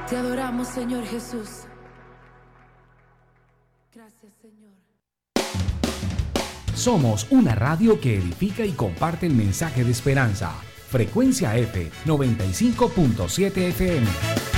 Te adoramos, Señor Jesús. Gracias, Señor. Somos una radio que edifica y comparte el mensaje de esperanza. Frecuencia F 95.7 FM.